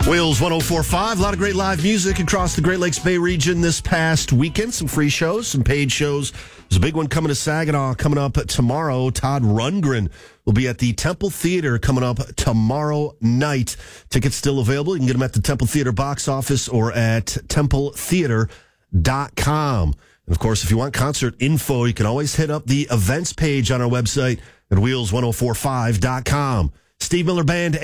Wheels 104.5, a lot of great live music across the Great Lakes Bay region this past weekend. Some free shows, some paid shows. There's a big one coming to Saginaw coming up tomorrow. Todd Rundgren will be at the Temple Theater coming up tomorrow night. Tickets still available. You can get them at the Temple Theater box office or at templetheater.com. And, of course, if you want concert info, you can always hit up the events page on our website at wheels1045.com. Steve Miller Band